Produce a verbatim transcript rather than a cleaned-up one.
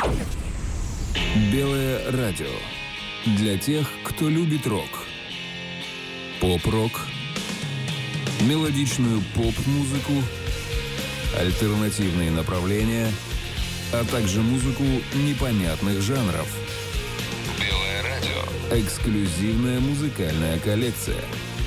Белое радио. Для тех, кто любит рок. Поп-рок, мелодичную поп-музыку, альтернативные направления, а также музыку непонятных жанров. Белое радио. Эксклюзивная музыкальная коллекция.